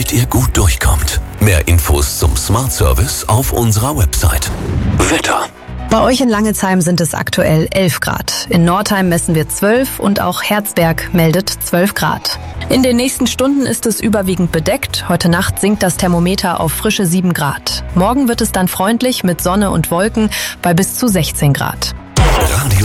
damit ihr gut durchkommt. Mehr Infos zum Smart Service auf unserer Website. Wetter. Bei euch in Langelsheim sind es aktuell 11 Grad. In Nordheim messen wir 12 und auch Herzberg meldet 12 Grad. In den nächsten Stunden ist es überwiegend bedeckt. Heute Nacht sinkt das Thermometer auf frische 7 Grad. Morgen wird es dann freundlich mit Sonne und Wolken bei bis zu 16 Grad. Radio